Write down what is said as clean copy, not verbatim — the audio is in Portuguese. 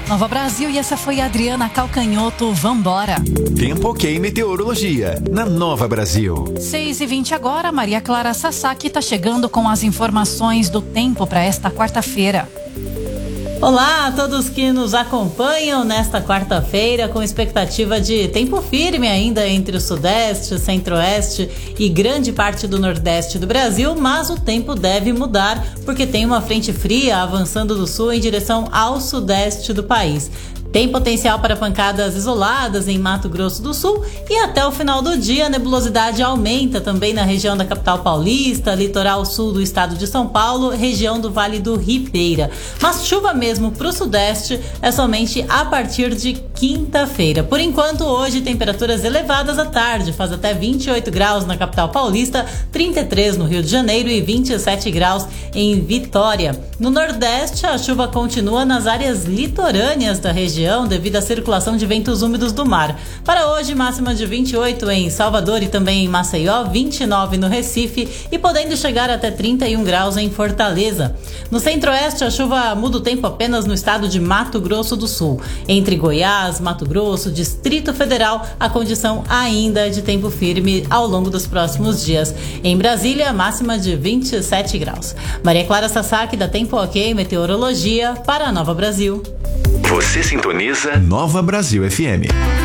Nova Brasil, e essa foi a Adriana Calcanhoto. Vambora. Tempo ok meteorologia na Nova Brasil. 6h20 agora, Maria Clara Sasaki está chegando com as informações do tempo para esta quarta-feira. Olá a todos que nos acompanham nesta quarta-feira, com expectativa de tempo firme ainda entre o sudeste, centro-oeste e grande parte do nordeste do Brasil, mas o tempo deve mudar porque tem uma frente fria avançando do sul em direção ao sudeste do país. Tem potencial para pancadas isoladas em Mato Grosso do Sul e até o final do dia a nebulosidade aumenta também na região da capital paulista, litoral sul do estado de São Paulo, região do Vale do Ribeira. Mas chuva mesmo para o sudeste é somente a partir de quinta-feira. Por enquanto, hoje temperaturas elevadas à tarde, faz até 28 graus na capital paulista, 33 no Rio de Janeiro e 27 graus em Vitória. No nordeste, a chuva continua nas áreas litorâneas da região, devido à circulação de ventos úmidos do mar. Para hoje, máxima de 28 em Salvador e também em Maceió, 29 no Recife e podendo chegar até 31 graus em Fortaleza. No centro-oeste, a chuva muda o tempo apenas no estado de Mato Grosso do Sul. Entre Goiás, Mato Grosso, Distrito Federal, a condição ainda é de tempo firme ao longo dos próximos dias. Em Brasília, máxima de 27 graus. Maria Clara Sasaki, da Tempo Ok Meteorologia, para a Nova Brasil. Você sintoniza Nova Brasil FM.